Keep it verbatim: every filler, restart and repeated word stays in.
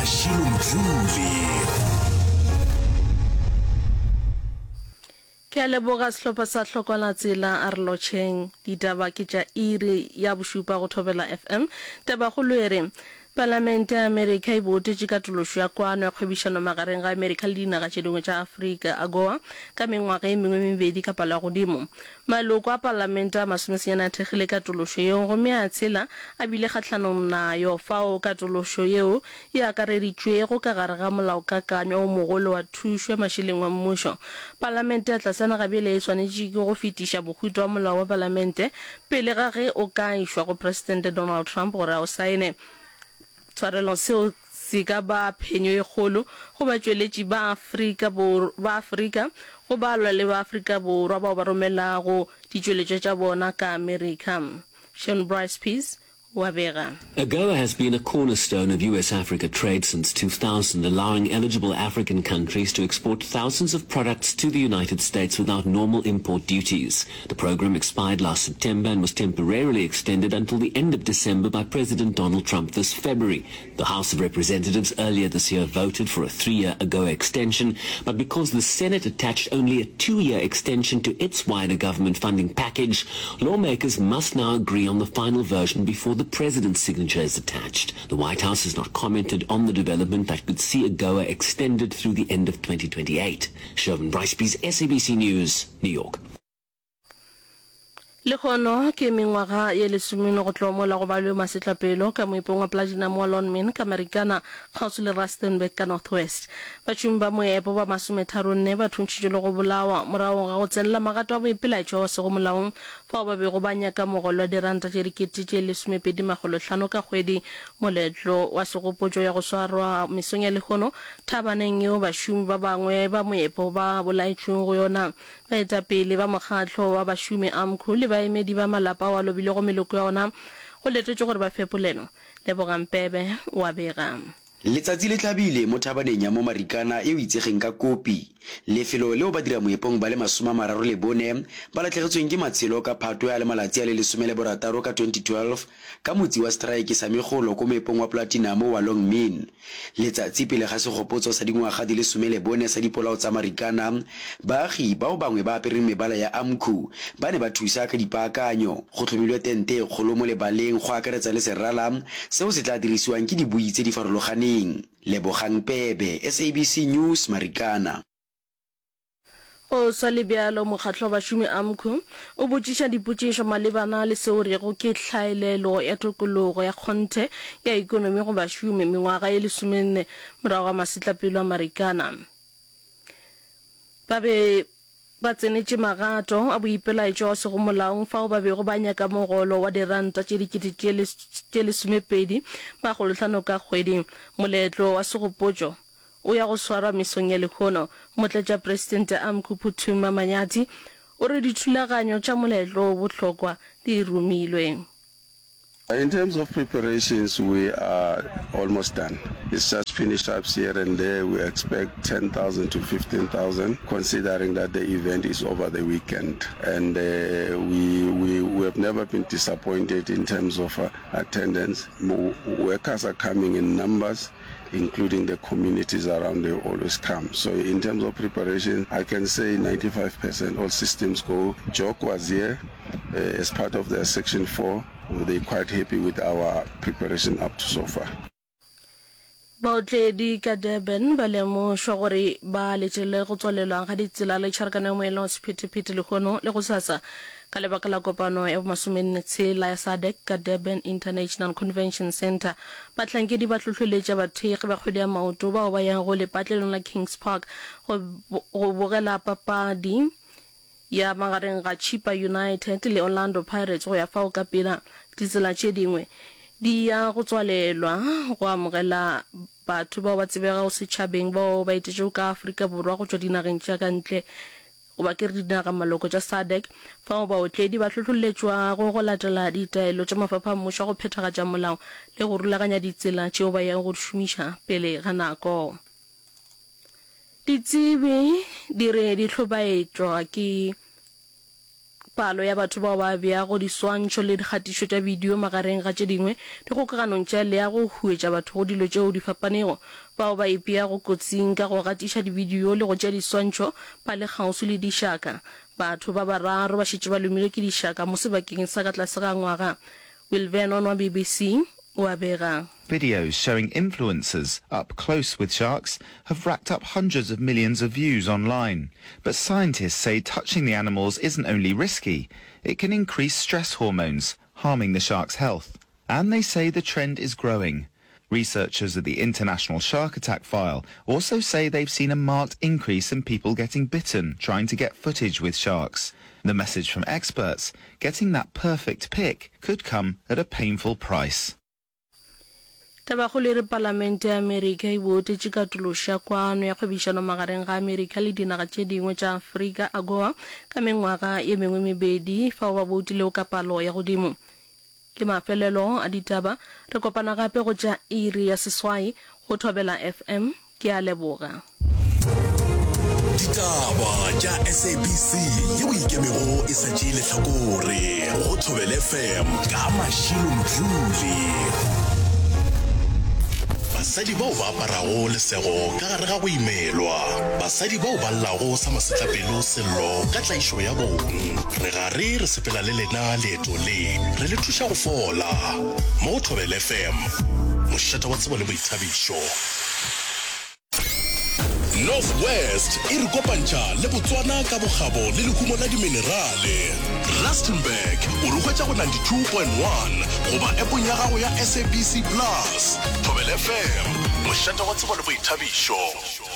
Mashilo Mjuli. Ke a leboga sehlopha sa tlhokola tsela a re lotšheng ditaba ke tša iri ya bošupa go thobela F M. Taba go lwere Parlamente ya Amerika e botetše katološo ya kwano ya kgwebišano magareng ga Amerika le dinaga tše dingwe tša Afrika AGOA ka mengwaga e mengwe mebedi ka palo ya godimo. Maloko a Parlamente a masomesenyana a thekgile katološo yeo gomme a tshela a bile kgatlhanong nayo fao katološo yeo e akareditšwego ka gare ga molaokakanywa o mogolo wa thušo ya mašeleng wa mmušo. Parlamente ya tlasana gabele e swanetše ke go fetiša mohuta wa molao wa Parlamente pele ga ge o ka išwa go Presidente Donald Trump gore a o saene. Tshwarelo seo se ka ba phenyo e kgolo go batšweletši ba Afrika ba Afrika go balwa le ba Afrika borwa bao ba romelago ditšweletšo tša bona ka America. Sean Bryce Peace. AGOA has been a cornerstone of U S Africa trade since two thousand, allowing eligible African countries to export thousands of products to the United States without normal import duties. The program expired last September and was temporarily extended until the end of December by President Donald Trump this February. The House of Representatives earlier this year voted for a three-year AGOA extension, but because the Senate attached only a two-year extension to its wider government funding package, lawmakers must now agree on the final version before the president's signature is attached. The White House has not commented on the development that could see AGOA extended through the end of twenty twenty-eight. Shervin Brycebees, S A B C News, New York. Le gono ke mengwaga ye lesomeno go tlomola go balwe masetlapelo ka moepong wa Platinum wa Lonmin ka Marikana kgauswi le Rustenburg ka Northwest. Batšomi ba moepo ba masometharonne ba thuntšitšwe le go bolawa morago ga go tsenela magato a boipelaetšo wa sego molaong fao ba bego ba nyaka mogolo wa diranta tše dikete tše lesomepedi magolo hlano ka kgwedi. Moletlo wa segopotšo ya go swarwa mesong ya legono thabaneng yeo bašomi ba bangwe ba moepo ba bolaetšweng go yona. Baetapele ba mokgatlo wa bašomi AMCU le baemedi ba malapa wa lobile go meloko ya ona go letetše gore ba fepoleno. Lebogang Pebe wa bega. Letsatsi le tlhabile mo thabaneng ya mo Marikana e o itsegeng ka Kopi. Lefelo leo ba dira moepong ba le masoma mararo le bone ba latlhegetsweng ke matshelo ka Phatwe ya le malatsi a le lesome le borataro ka twenty twelve ka motsi wa strike sa megolo ko moepong wa Platinum wa Longmin. Letsatsi pele ga segopotso sa dingwaga di le some le bone sa dipolao tsa Marikana, baagi bao bangwe ba apereng mebala ya AMCU ba ne ba thusa ka dipaakanyo go tlhomilwe tente e kgolo mo lebaleng go akaretsa le serala seo se tla dirisiwang ke dibui tse di farologaneng. Lebogang Pebe, S A B C News, Marikana. O sa le bjalo mokgatlo wa bašomi AMCU o botšiša dipotšišo malebana le seo rego ke tlhaelelo ya tokologo ya kgonthe ya ikonomi go bašomi mengwaga e lesomenne morago ga masetlapelo a Marikana. Ba be ba tsenetše magato a boipelaetšo wa sego molaong fao ba bego ba nyaka mogolo wa diranta tše dikete tše lesomepedi magolo hlano ka kgwedi. Moletlo wa segopotšo o ya go swara mesong ya lehono. Motlatša Presidente AMCU Phuthuma Manyati o re dithulaganyo tša moletlo o bohlokwa di rumilwe. In terms of preparations, we are almost done. It's just finished up here and there. We expect ten thousand to fifteen thousand, considering that the event is over the weekend. And uh, we, we we have never been disappointed in terms of uh, attendance. Mo workers are coming in numbers, including the communities around. They always come. So in terms of preparation, I can say ninety-five percent all systems go. Jock was here uh, as part of their section four. They're quite happy with our preparation up to so far. Baotledi ka Durban ba lemošwa gore ba letšele go tswalelwang ga ditsela le tšharkana moelo sephetephete le gono le go sasa ka lebaka la kopano ya masomenne tshela ya S A D C ka Durban International Convention Center. Bahlankedi ba tlhotlheletša bathegi ba kgwedi ya maoto bao ba yang go lepatlelong la Kings Park go bogela papadi ya magareng ga Chippa United le Orlando Pirates go ya fao ka pela ditsela tše dingwe di ya go tswalelwa go amogela batho bao ba tsebega go setšhabeng bao ba etetšego ka Afrika Borwa go tšwa dinageng tša ka ntle go ba ke re dinaga maloko tša S A D C fao baotledi ba tlhotlheletšwa go go latela ditaelo tša mafapha a mmušo go phethagatša molao le go rulaganya ditsela tšeo ba yang go di šomiša pele ga nako. Ditsebi di re di hlobaetšwa ke palo ya batho ba ba bea go diswantšho le dikgatišo tša video magareng ga tše dingwe di kgokaganong tša leago huetša batho go dilo tšeo di fapanego bao ba ipea go kotsing ka go gatiša divideo le go tša diswantšho ba le kgauswi le dišaka batho ba bararo ba šetše ba lomilwe ke dišaka mo sebakeng sa ka tlase ga ngwaga Wilvenon wa B B C o a bega. Videos showing influencers up close with sharks have racked up hundreds of millions of views online. But scientists say touching the animals isn't only risky, it can increase stress hormones, harming the shark's health. And they say the trend is growing. Researchers at the International Shark Attack File also say they've seen a marked increase in people getting bitten trying to get footage with sharks. The message from experts, getting that perfect pic could come at a painful price. Tabakgolo re Palamente ya Amerika e botetše katološa kwano ya kgwebišano magareng ga Amerika le dinaga tše dingwe tša Afrika AGOA ka mengwaga ye mengwe mebedi fao ba boutilego ka palo ya godimo. Ke mafelelo a ditaba re kopana gape go tša iri ya seswai go Thobela F M ke a leboga. Ditaba tša S A B C yeo ikemego e sa tšeile hlakore go Thobela F M ka Mashilo Mdluli. Basadi bao ba aparago lesego ka gare ga go imelwa, basadi bao ba llago sa masetlapelo sello ka tlaišo ya bong, re gare re sepela le lena leeto le re le thuša go fola mo Thobela F M mošata wa tsebo le boithabišo. Northwest e re kopantša le Botswana ka bogabo le lehumo la diminerale. Rustenburg o re hwetša go ninety-two point one goba appong ya gago ya S A B C Plus. Thobela F M mošata wa tsebo le boithabišo.